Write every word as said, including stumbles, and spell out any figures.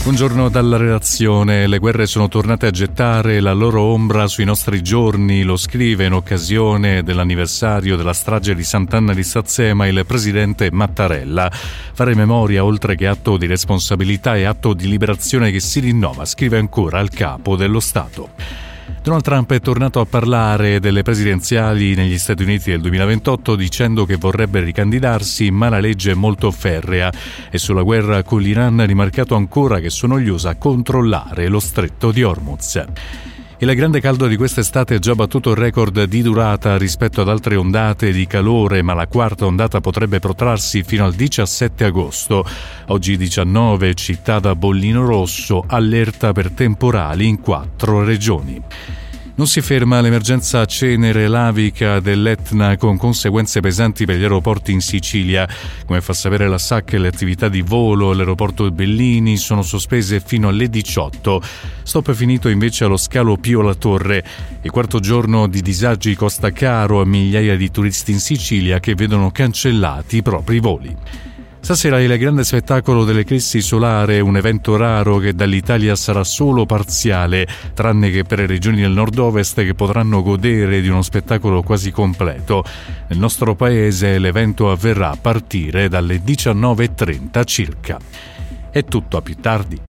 Buongiorno dalla redazione. Le guerre sono tornate a gettare la loro ombra sui nostri giorni, lo scrive in occasione dell'anniversario della strage di Sant'Anna di Sazzema il presidente Mattarella. Fare memoria, oltre che atto di responsabilità, è atto di liberazione che si rinnova, scrive ancora il capo dello Stato. Donald Trump è tornato a parlare delle presidenziali negli Stati Uniti del duemilaventotto dicendo che vorrebbe ricandidarsi, ma la legge è molto ferrea, e sulla guerra con l'Iran ha rimarcato ancora che sono gli U S A a controllare lo stretto di Hormuz. Il grande caldo di quest'estate ha già battuto il record di durata rispetto ad altre ondate di calore, ma la quarta ondata potrebbe protrarsi fino al diciassette agosto. Oggi diciannove, città da bollino rosso, allerta per temporali in quattro regioni. Non si ferma l'emergenza cenere lavica dell'Etna con conseguenze pesanti per gli aeroporti in Sicilia. Come fa sapere la S A C, le attività di volo all'aeroporto Bellini sono sospese fino alle diciotto. Stop finito invece allo scalo Pio La Torre. Il quarto giorno di disagi costa caro a migliaia di turisti in Sicilia che vedono cancellati i propri voli. Stasera il grande spettacolo dell'eclissi solare, un evento raro che dall'Italia sarà solo parziale, tranne che per le regioni del nord-ovest che potranno godere di uno spettacolo quasi completo. Nel nostro paese l'evento avverrà a partire dalle diciannove e trenta circa. È tutto, a più tardi.